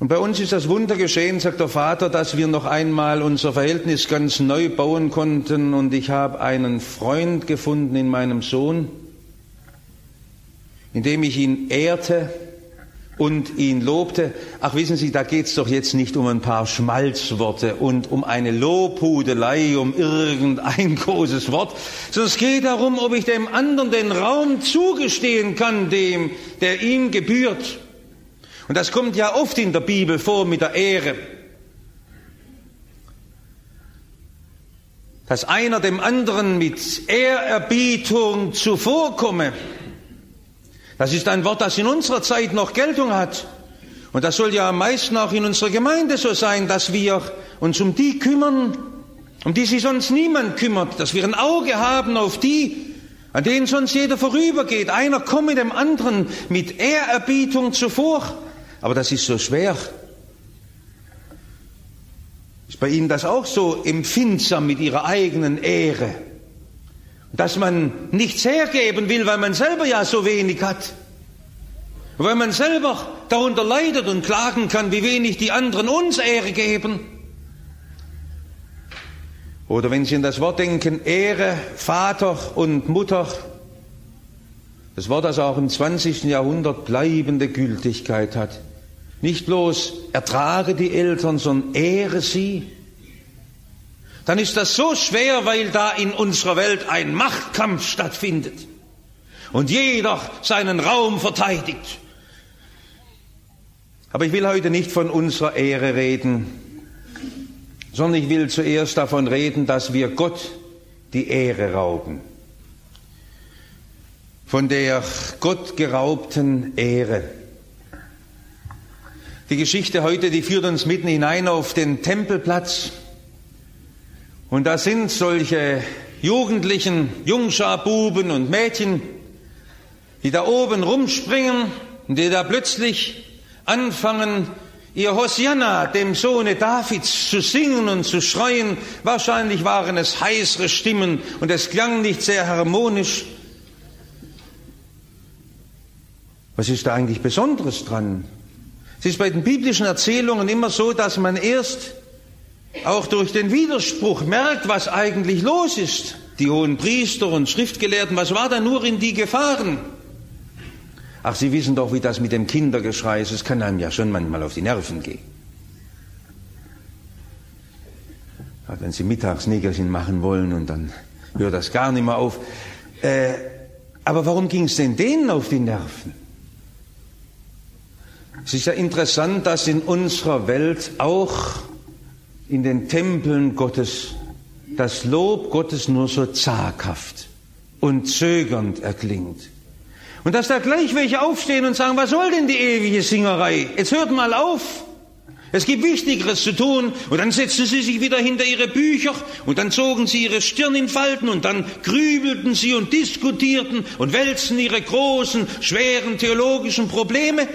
Und bei uns ist das Wunder geschehen, sagt der Vater, dass wir noch einmal unser Verhältnis ganz neu bauen konnten. Und ich habe einen Freund gefunden in meinem Sohn, indem ich ihn ehrte und ihn lobte. Ach, wissen Sie, da geht's doch jetzt nicht um ein paar Schmalzworte und um eine Lobhudelei, um irgendein großes Wort, sondern es geht darum, ob ich dem anderen den Raum zugestehen kann, dem, der ihm gebührt. Und das kommt ja oft in der Bibel vor mit der Ehre. Dass einer dem anderen mit Ehrerbietung zuvorkomme. Das ist ein Wort, das in unserer Zeit noch Geltung hat. Und das soll ja am meisten auch in unserer Gemeinde so sein, dass wir uns um die kümmern, um die sich sonst niemand kümmert. Dass wir ein Auge haben auf die, an denen sonst jeder vorübergeht. Einer komme dem anderen mit Ehrerbietung zuvor. Aber das ist so schwer. Ist bei Ihnen das auch so empfindsam mit Ihrer eigenen Ehre? Dass man nichts hergeben will, weil man selber ja so wenig hat. Weil man selber darunter leidet und klagen kann, wie wenig die anderen uns Ehre geben. Oder wenn Sie an das Wort denken, Ehre, Vater und Mutter. Das Wort, das auch im 20. Jahrhundert bleibende Gültigkeit hat. Nicht bloß ertrage die Eltern, sondern ehre sie. Dann ist das so schwer, weil da in unserer Welt ein Machtkampf stattfindet und jeder seinen Raum verteidigt. Aber ich will heute nicht von unserer Ehre reden, sondern ich will zuerst davon reden, dass wir Gott die Ehre rauben. Von der Gott geraubten Ehre. Die Geschichte heute, die führt uns mitten hinein auf den Tempelplatz. Und da sind solche Jugendlichen, Jungscharbuben und Mädchen, die da oben rumspringen und die da plötzlich anfangen, ihr Hosianna, dem Sohne Davids, zu singen und zu schreien. Wahrscheinlich waren es heisere Stimmen und es klang nicht sehr harmonisch. Was ist da eigentlich Besonderes dran? Es ist bei den biblischen Erzählungen immer so, dass man erst auch durch den Widerspruch merkt, was eigentlich los ist. Die hohen Priester und Schriftgelehrten, was war da nur in die gefahren? Ach, Sie wissen doch, wie das mit dem Kindergeschrei ist. Es kann einem ja schon manchmal auf die Nerven gehen. Ja, wenn Sie mittags Nickerchen machen wollen und dann hört das gar nicht mehr auf. Aber warum ging es denn denen auf die Nerven? Es ist ja interessant, dass in unserer Welt auch in den Tempeln Gottes das Lob Gottes nur so zaghaft und zögernd erklingt. Und dass da gleich welche aufstehen und sagen, was soll denn die ewige Singerei? Jetzt hört mal auf. Es gibt Wichtigeres zu tun. Und dann setzten sie sich wieder hinter ihre Bücher und dann zogen sie ihre Stirn in Falten und dann grübelten sie und diskutierten und wälzten ihre großen, schweren theologischen Probleme.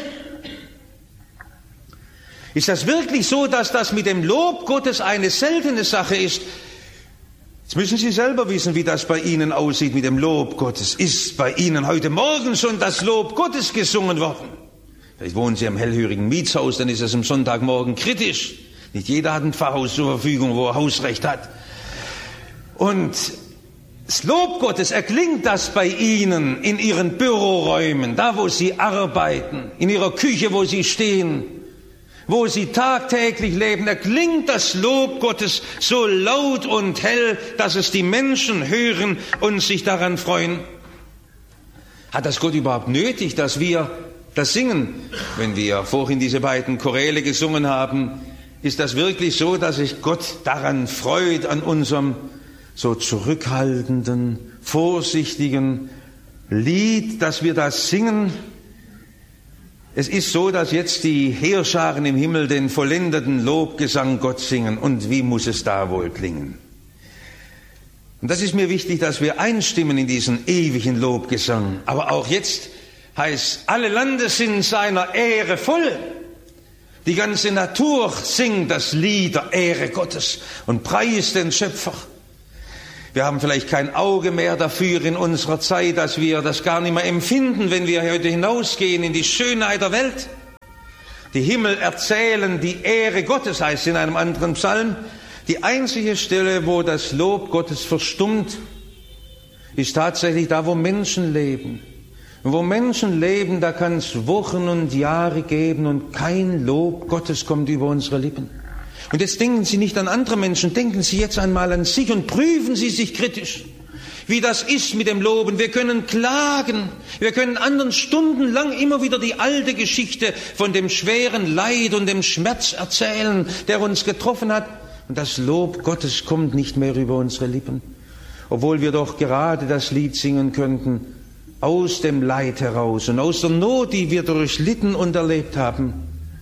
Ist das wirklich so, dass das mit dem Lob Gottes eine seltene Sache ist? Jetzt müssen Sie selber wissen, wie das bei Ihnen aussieht mit dem Lob Gottes. Ist bei Ihnen heute Morgen schon das Lob Gottes gesungen worden? Vielleicht wohnen Sie am hellhörigen Mietshaus, dann ist es am Sonntagmorgen kritisch. Nicht jeder hat ein Pfarrhaus zur Verfügung, wo er Hausrecht hat. Und das Lob Gottes, erklingt das bei Ihnen in Ihren Büroräumen, da wo Sie arbeiten, in Ihrer Küche, wo Sie stehen, wo Sie tagtäglich leben, erklingt das Lob Gottes so laut und hell, dass es die Menschen hören und sich daran freuen. Hat das Gott überhaupt nötig, dass wir das singen? Wenn wir vorhin diese beiden Choräle gesungen haben, ist das wirklich so, dass sich Gott daran freut, an unserem so zurückhaltenden, vorsichtigen Lied, dass wir das singen? Es ist so, dass jetzt die Heerscharen im Himmel den vollendeten Lobgesang Gott singen. Und wie muss es da wohl klingen? Und das ist mir wichtig, dass wir einstimmen in diesen ewigen Lobgesang. Aber auch jetzt heißt, alle Lande sind seiner Ehre voll. Die ganze Natur singt das Lied der Ehre Gottes und preist den Schöpfer. Wir haben vielleicht kein Auge mehr dafür in unserer Zeit, dass wir das gar nicht mehr empfinden, wenn wir heute hinausgehen in die Schönheit der Welt. Die Himmel erzählen die Ehre Gottes, heißt in einem anderen Psalm. Die einzige Stelle, wo das Lob Gottes verstummt, ist tatsächlich da, wo Menschen leben. Und wo Menschen leben, da kann es Wochen und Jahre geben und kein Lob Gottes kommt über unsere Lippen. Und jetzt denken Sie nicht an andere Menschen, denken Sie jetzt einmal an sich und prüfen Sie sich kritisch, wie das ist mit dem Loben. Wir können klagen, wir können anderen stundenlang immer wieder die alte Geschichte von dem schweren Leid und dem Schmerz erzählen, der uns getroffen hat. Und das Lob Gottes kommt nicht mehr über unsere Lippen, obwohl wir doch gerade das Lied singen könnten, aus dem Leid heraus und aus der Not, die wir durchlitten und erlebt haben.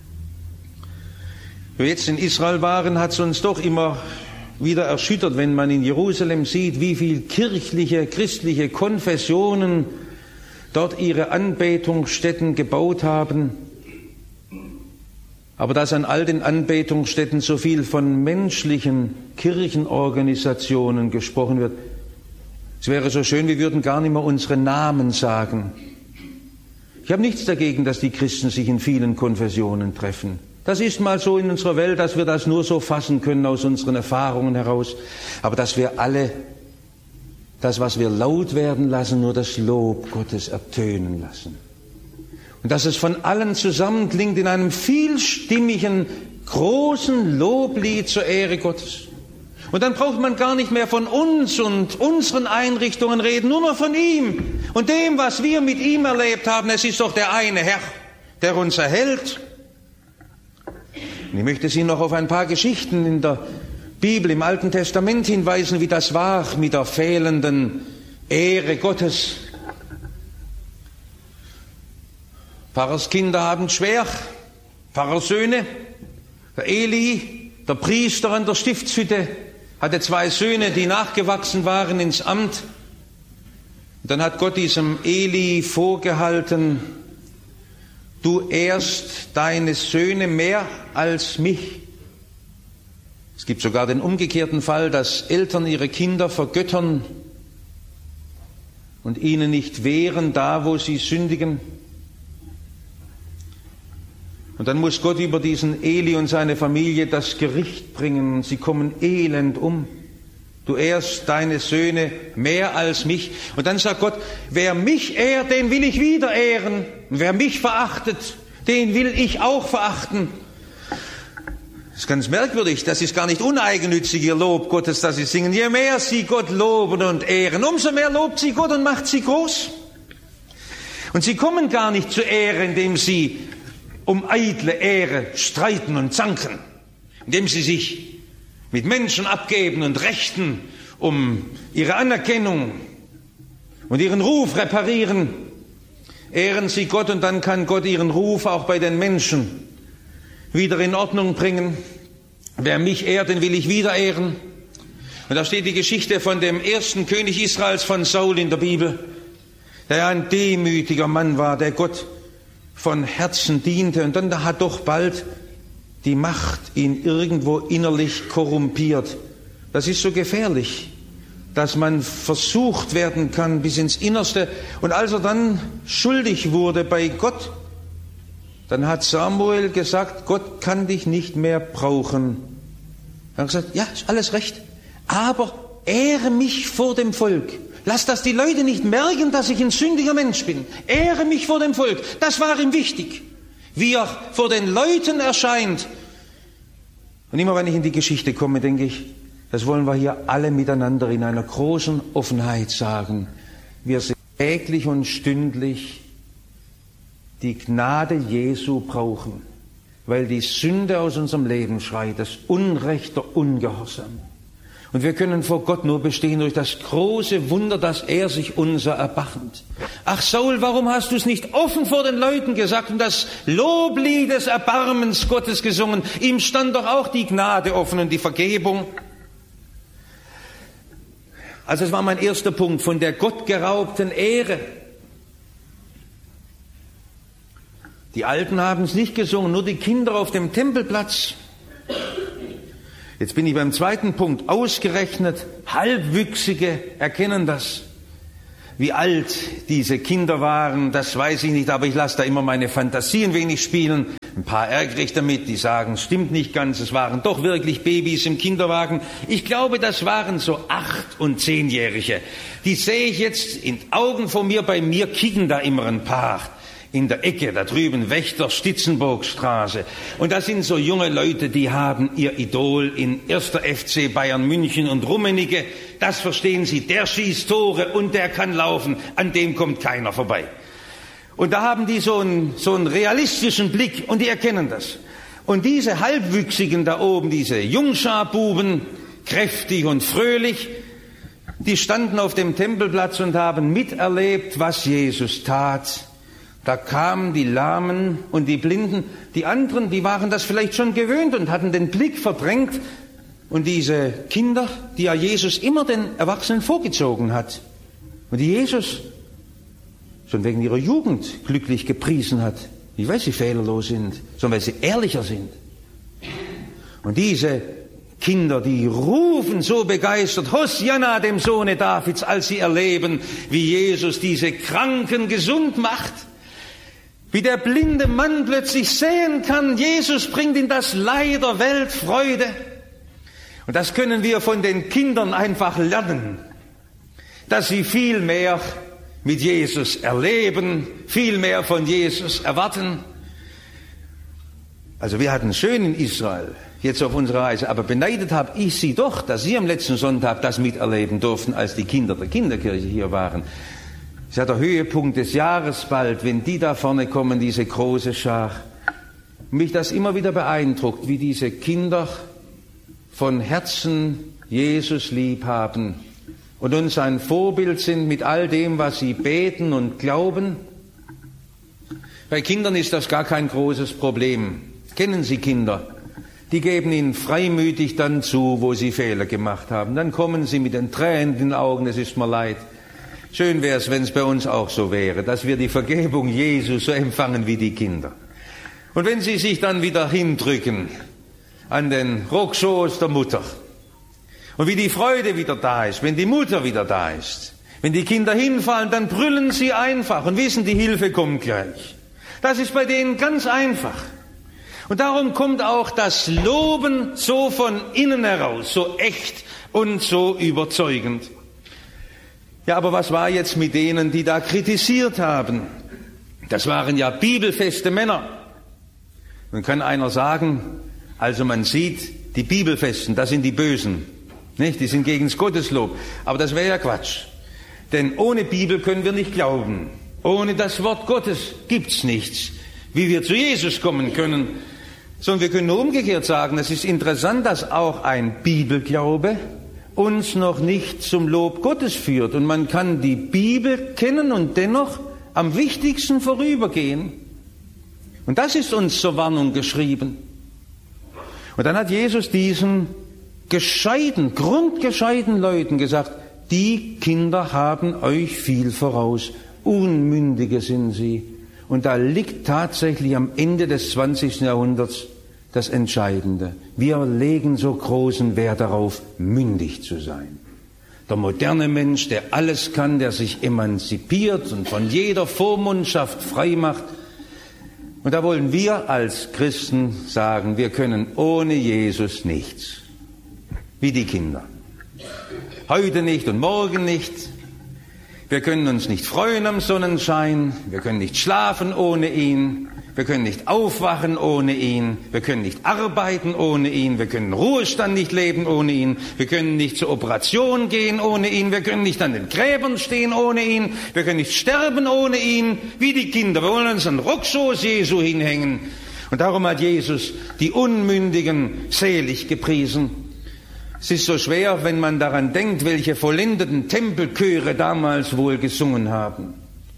Wenn wir jetzt in Israel waren, hat es uns doch immer wieder erschüttert, wenn man in Jerusalem sieht, wie viel kirchliche, christliche Konfessionen dort ihre Anbetungsstätten gebaut haben. Aber dass an all den Anbetungsstätten so viel von menschlichen Kirchenorganisationen gesprochen wird, es wäre so schön, wir würden gar nicht mehr unsere Namen sagen. Ich habe nichts dagegen, dass die Christen sich in vielen Konfessionen treffen. Das ist mal so in unserer Welt, dass wir das nur so fassen können aus unseren Erfahrungen heraus. Aber dass wir alle das, was wir laut werden lassen, nur das Lob Gottes ertönen lassen. Und dass es von allen zusammenklingt in einem vielstimmigen, großen Loblied zur Ehre Gottes. Und dann braucht man gar nicht mehr von uns und unseren Einrichtungen reden, nur noch von ihm und dem, was wir mit ihm erlebt haben. Es ist doch der eine Herr, der uns erhält. Und ich möchte Sie noch auf ein paar Geschichten in der Bibel, im Alten Testament hinweisen, wie das war mit der fehlenden Ehre Gottes. Pfarrerskinder haben es schwer, Pfarrersöhne. Der Eli, der Priester an der Stiftshütte, hatte 2 Söhne, die nachgewachsen waren ins Amt. Und dann hat Gott diesem Eli vorgehalten, du ehrst deine Söhne mehr als mich. Es gibt sogar den umgekehrten Fall, dass Eltern ihre Kinder vergöttern und ihnen nicht wehren, da wo sie sündigen. Und dann muss Gott über diesen Eli und seine Familie das Gericht bringen. Sie kommen elend um. Du ehrst deine Söhne mehr als mich. Und dann sagt Gott, wer mich ehrt, den will ich wieder ehren. Und wer mich verachtet, den will ich auch verachten. Das ist ganz merkwürdig. Das ist gar nicht uneigennützig, ihr Lob Gottes, das sie singen. Je mehr sie Gott loben und ehren, umso mehr lobt sie Gott und macht sie groß. Und sie kommen gar nicht zur Ehre, indem sie um eitle Ehre streiten und zanken, indem sie sich mit Menschen abgeben und rechten, um ihre Anerkennung und ihren Ruf reparieren. Ehren sie Gott und dann kann Gott ihren Ruf auch bei den Menschen wieder in Ordnung bringen. Wer mich ehrt, den will ich wieder ehren. Und da steht die Geschichte von dem ersten König Israels, von Saul in der Bibel, der ein demütiger Mann war, der Gott von Herzen diente, und dann hat doch bald die Macht ihn irgendwo innerlich korrumpiert. Das ist so gefährlich, dass man versucht werden kann bis ins Innerste. Und als er dann schuldig wurde bei Gott, dann hat Samuel gesagt, Gott kann dich nicht mehr brauchen. Er hat gesagt, ja, ist alles recht, aber ehre mich vor dem Volk. Lass das die Leute nicht merken, dass ich ein sündiger Mensch bin. Ehre mich vor dem Volk. Das war ihm wichtig. Wie er vor den Leuten erscheint. Und immer wenn ich in die Geschichte komme, denke ich, das wollen wir hier alle miteinander in einer großen Offenheit sagen. Wir sind täglich und stündlich die Gnade Jesu brauchen, weil die Sünde aus unserem Leben schreit, das Unrecht, der Ungehorsam. Und wir können vor Gott nur bestehen durch das große Wunder, dass er sich unser erbarmt. Ach Saul, warum hast du es nicht offen vor den Leuten gesagt und das Loblied des Erbarmens Gottes gesungen? Ihm stand doch auch die Gnade offen und die Vergebung. Also das war mein erster Punkt, von der gottgeraubten Ehre. Die Alten haben es nicht gesungen, nur die Kinder auf dem Tempelplatz. Jetzt bin ich beim zweiten Punkt. Ausgerechnet Halbwüchsige erkennen das. Wie alt diese Kinder waren, das weiß ich nicht, aber ich lasse da immer meine Fantasie ein wenig spielen. Ein paar ärgere ich damit, die sagen, es stimmt nicht ganz, es waren doch wirklich Babys im Kinderwagen. Ich glaube, das waren so 8- und 10-Jährige. Die sehe ich jetzt in Augen von mir, bei mir kicken da immer ein paar. In der Ecke, da drüben, Wächter, Stitzenburgstraße. Und das sind so junge Leute, die haben ihr Idol in 1. FC Bayern München und Rummenigge. Das verstehen sie, der schießt Tore und der kann laufen, an dem kommt keiner vorbei. Und da haben die so einen realistischen Blick und die erkennen das. Und diese Halbwüchsigen da oben, diese Jungscharbuben, kräftig und fröhlich, die standen auf dem Tempelplatz und haben miterlebt, was Jesus tat. Da kamen die Lahmen und die Blinden, die anderen, die waren das vielleicht schon gewöhnt und hatten den Blick verdrängt. Und diese Kinder, die ja Jesus immer den Erwachsenen vorgezogen hat und die Jesus schon wegen ihrer Jugend glücklich gepriesen hat, nicht weil sie fehlerlos sind, sondern weil sie ehrlicher sind. Und diese Kinder, die rufen so begeistert, Hosianna dem Sohne Davids, als sie erleben, wie Jesus diese Kranken gesund macht. Wie der blinde Mann plötzlich sehen kann, Jesus bringt in das Leid der Welt Freude. Und das können wir von den Kindern einfach lernen, dass sie viel mehr mit Jesus erleben, viel mehr von Jesus erwarten. Also wir hatten es schön in Israel, jetzt auf unserer Reise, aber beneidet habe ich sie doch, dass sie am letzten Sonntag das miterleben durften, als die Kinder der Kinderkirche hier waren. Es ist ja der Höhepunkt des Jahres bald, wenn die da vorne kommen, diese große Schar. Mich das immer wieder beeindruckt, wie diese Kinder von Herzen Jesus lieb haben und uns ein Vorbild sind mit all dem, was sie beten und glauben. Bei Kindern ist das gar kein großes Problem. Kennen Sie Kinder? Die geben Ihnen freimütig dann zu, wo sie Fehler gemacht haben. Dann kommen sie mit den Tränen in den Augen, es ist mir leid. Schön wäre es, wenn es bei uns auch so wäre, dass wir die Vergebung Jesu so empfangen wie die Kinder. Und wenn sie sich dann wieder hindrücken an den Rockschoß der Mutter und wie die Freude wieder da ist, wenn die Mutter wieder da ist, wenn die Kinder hinfallen, dann brüllen sie einfach und wissen, die Hilfe kommt gleich. Das ist bei denen ganz einfach. Und darum kommt auch das Loben so von innen heraus, so echt und so überzeugend. Ja, aber was war jetzt mit denen, die da kritisiert haben? Das waren ja bibelfeste Männer. Nun kann einer sagen, also man sieht, die Bibelfesten, das sind die Bösen, nicht? Die sind gegen das Gotteslob. Aber das wäre ja Quatsch. Denn ohne Bibel können wir nicht glauben. Ohne das Wort Gottes gibt's nichts, wie wir zu Jesus kommen können. Sondern wir können nur umgekehrt sagen, es ist interessant, dass auch ein Bibelglaube uns noch nicht zum Lob Gottes führt. Und man kann die Bibel kennen und dennoch am wichtigsten vorübergehen. Und das ist uns zur Warnung geschrieben. Und dann hat Jesus diesen grundgescheiten Leuten gesagt, die Kinder haben euch viel voraus, Unmündige sind sie. Und da liegt tatsächlich am Ende des 20. Jahrhunderts das Entscheidende. Wir legen so großen Wert darauf, mündig zu sein. Der moderne Mensch, der alles kann, der sich emanzipiert und von jeder Vormundschaft frei macht. Und da wollen wir als Christen sagen, wir können ohne Jesus nichts. Wie die Kinder. Heute nicht und morgen nicht. Wir können uns nicht freuen am Sonnenschein. Wir können nicht schlafen ohne ihn. Wir können nicht aufwachen ohne ihn. Wir können nicht arbeiten ohne ihn. Wir können Ruhestand nicht leben ohne ihn. Wir können nicht zur Operation gehen ohne ihn. Wir können nicht an den Gräbern stehen ohne ihn. Wir können nicht sterben ohne ihn. Wie die Kinder. Wir wollen uns an den Rockschoß Jesu hinhängen. Und darum hat Jesus die Unmündigen selig gepriesen. Es ist so schwer, wenn man daran denkt, welche vollendeten Tempelchöre damals wohl gesungen haben.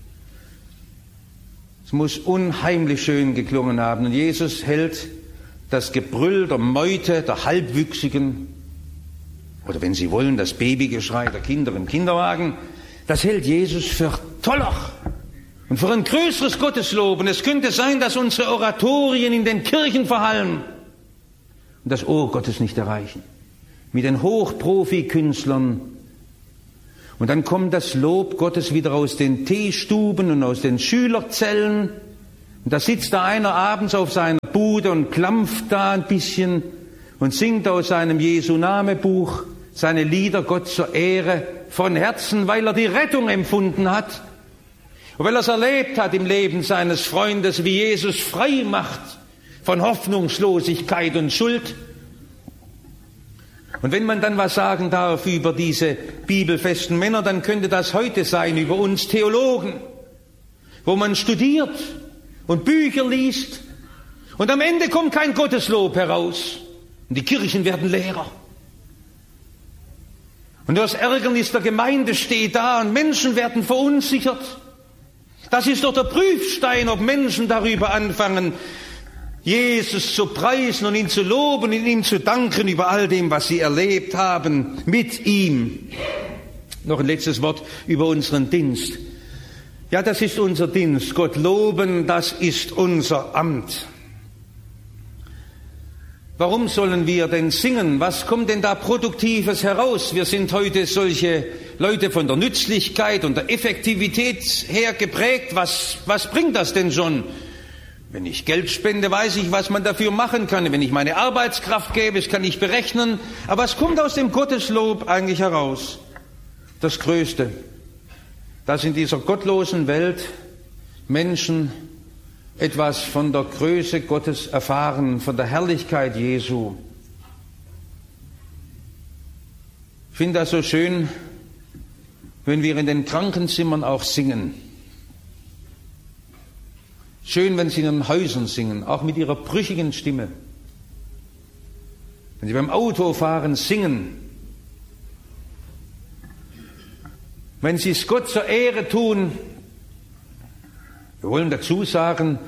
Es muss unheimlich schön geklungen haben. Und Jesus hält das Gebrüll der Meute, der Halbwüchsigen, oder wenn Sie wollen, das Babygeschrei der Kinder im Kinderwagen, das hält Jesus für toller und für ein größeres Gotteslob. Und es könnte sein, dass unsere Oratorien in den Kirchen verhallen und das Ohr Gottes nicht erreichen. Mit den Hochprofikünstlern. Und dann kommt das Lob Gottes wieder aus den Teestuben und aus den Schülerzellen. Und da sitzt da einer abends auf seiner Bude und klampft da ein bisschen und singt aus seinem Jesu-Name-Buch seine Lieder Gott zur Ehre von Herzen, weil er die Rettung empfunden hat und weil er es erlebt hat im Leben seines Freundes, wie Jesus frei macht von Hoffnungslosigkeit und Schuld. Und wenn man dann was sagen darf über diese bibelfesten Männer, dann könnte das heute sein über uns Theologen, wo man studiert und Bücher liest und am Ende kommt kein Gotteslob heraus und die Kirchen werden leerer. Und das Ärgernis der Gemeinde steht da und Menschen werden verunsichert. Das ist doch der Prüfstein, ob Menschen darüber anfangen, Jesus zu preisen und ihn zu loben und ihm zu danken über all dem, was sie erlebt haben mit ihm. Noch ein letztes Wort über unseren Dienst. Ja, das ist unser Dienst. Gott loben, das ist unser Amt. Warum sollen wir denn singen? Was kommt denn da Produktives heraus? Wir sind heute solche Leute von der Nützlichkeit und der Effektivität her geprägt. Was bringt das denn schon? Wenn ich Geld spende, weiß ich, was man dafür machen kann. Wenn ich meine Arbeitskraft gebe, das kann ich berechnen. Aber was kommt aus dem Gotteslob eigentlich heraus? Das Größte, dass in dieser gottlosen Welt Menschen etwas von der Größe Gottes erfahren, von der Herrlichkeit Jesu. Ich finde das so schön, wenn wir in den Krankenzimmern auch singen. Schön, wenn sie in den Häusern singen, auch mit ihrer brüchigen Stimme. Wenn sie beim Autofahren singen. Wenn sie es Gott zur Ehre tun. Wir wollen dazu sagen,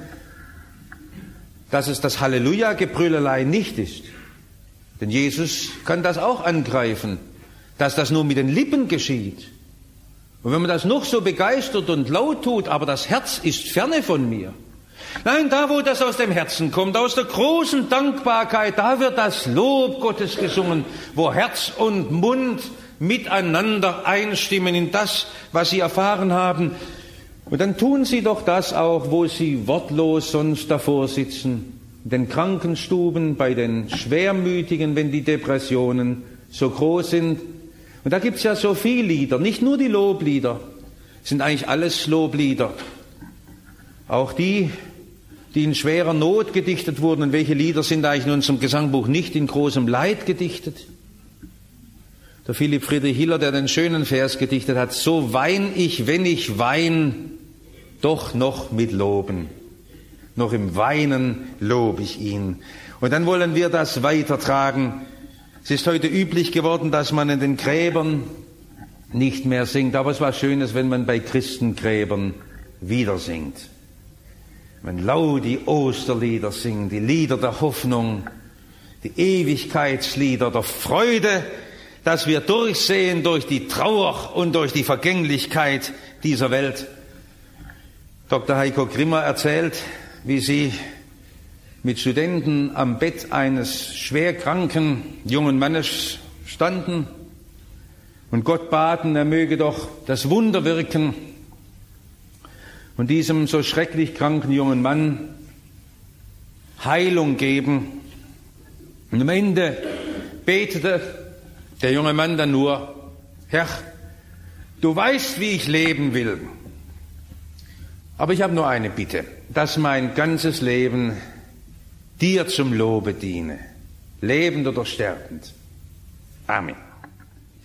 dass es das Halleluja-Gebrüllelein nicht ist. Denn Jesus kann das auch angreifen, dass das nur mit den Lippen geschieht. Und wenn man das noch so begeistert und laut tut, aber das Herz ist ferne von mir. Nein, da wo das aus dem Herzen kommt, aus der großen Dankbarkeit, da wird das Lob Gottes gesungen, wo Herz und Mund miteinander einstimmen in das, was sie erfahren haben. Und dann tun sie doch das auch, wo sie wortlos sonst davor sitzen, in den Krankenstuben, bei den Schwermütigen, wenn die Depressionen so groß sind. Und da gibt's ja so viele Lieder, nicht nur die Loblieder, sind eigentlich alles Loblieder. Auch die in schwerer Not gedichtet wurden. Und welche Lieder sind eigentlich in unserem Gesangbuch nicht in großem Leid gedichtet? Der Philipp Friedrich Hiller, der den schönen Vers gedichtet hat, so wein ich, wenn ich wein, doch noch mit Loben. Noch im Weinen lob ich ihn. Und dann wollen wir das weitertragen. Es ist heute üblich geworden, dass man in den Gräbern nicht mehr singt. Aber es war Schönes, wenn man bei Christengräbern wieder singt. Wenn laut die Osterlieder singen, die Lieder der Hoffnung, die Ewigkeitslieder der Freude, dass wir durchsehen durch die Trauer und durch die Vergänglichkeit dieser Welt. Dr. Heiko Grimmer erzählt, wie sie mit Studenten am Bett eines schwerkranken jungen Mannes standen und Gott baten, er möge doch das Wunder wirken und diesem so schrecklich kranken jungen Mann Heilung geben. Und am Ende betete der junge Mann dann nur, Herr, du weißt, wie ich leben will. Aber ich habe nur eine Bitte, dass mein ganzes Leben dir zum Lobe diene, lebend oder sterbend. Amen.